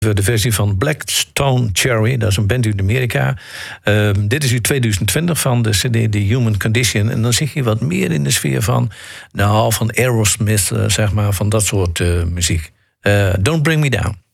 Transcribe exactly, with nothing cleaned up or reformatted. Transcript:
De versie van Blackstone Cherry, dat is een band uit Amerika. Uh, dit is uit tweeduizend twintig van de cd The Human Condition. En dan zie je wat meer in de sfeer van, nou, van Aerosmith, uh, zeg maar, van dat soort uh, muziek. Uh, Don't Bring Me Down.